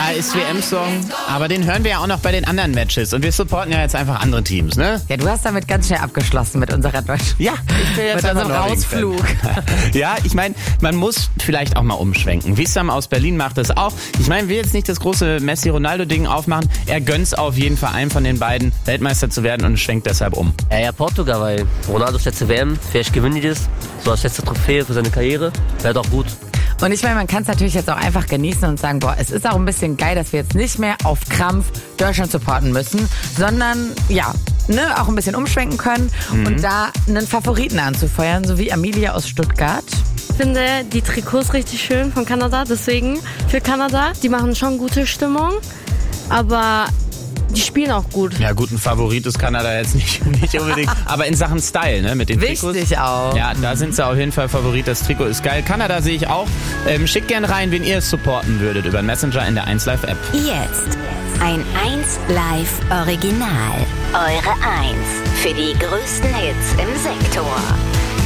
Ja, ist WM-Song, aber den hören wir ja auch noch bei den anderen Matches. Und wir supporten ja jetzt einfach andere Teams, ne? Ja, du hast damit ganz schnell abgeschlossen mit unserer Deutsch. Ja, ich bin jetzt mit einfach unserem Norwegen-Fan. Ausflug. Ja, ich meine, man muss vielleicht auch mal umschwenken. Wissam aus Berlin macht das auch. Ich meine, will jetzt nicht das große Messi-Ronaldo-Ding aufmachen. Er gönnt's auf jeden Fall einem von den beiden, Weltmeister zu werden und schwenkt deshalb um. Ja, Portugal, weil Ronaldos letzte WM, vielleicht gewinnen die das. So als letzte Trophäe für seine Karriere. Wäre doch gut. Und ich meine, man kann es natürlich jetzt auch einfach genießen und sagen, boah, es ist auch ein bisschen geil, dass wir jetzt nicht mehr auf Krampf Deutschland supporten müssen, sondern ja, auch ein bisschen umschwenken können und da einen Favoriten anzufeuern, so wie Amelia aus Stuttgart. Ich finde die Trikots richtig schön von Kanada, deswegen für Kanada. Die machen schon gute Stimmung, aber die spielen auch gut. Ja, gut, ein Favorit ist Kanada jetzt nicht unbedingt. Aber in Sachen Style, ne, mit den Trikots. Wichtig auch. Ja, da sind sie auf jeden Fall Favorit. Das Trikot ist geil. Kanada sehe ich auch. Schickt gern rein, wen ihr es supporten würdet über den Messenger in der 1Live App. Jetzt ein 1Live Original. Eure 1 für die größten Hits im Sektor.